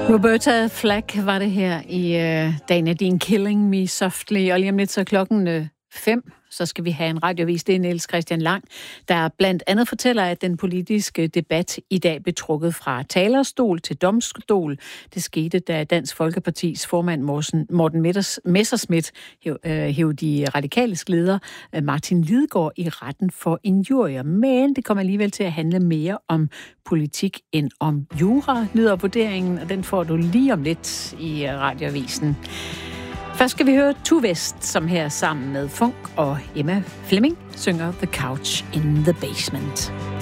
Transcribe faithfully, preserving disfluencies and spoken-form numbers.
Roberta Flack var det her i uh, Dana Dean Killing Me Softly, og lige om lidt så klokken uh, fem, så skal vi have en radiovis. Det er Niels Christian Lang, der blandt andet fortæller, at den politiske debat i dag blev trukket fra talerstol til domstol. Det skete, da Dansk Folkepartis formand Morten Messerschmidt hævde de radikales leder Martin Lidegaard i retten for injurier. Men det kommer alligevel til at handle mere om politik end om jura, lyder vurderingen, og den får du lige om lidt i radioavisen. Først skal vi høre Tu West, som her sammen med Funk og Emma Fleming synger The Couch in the Basement.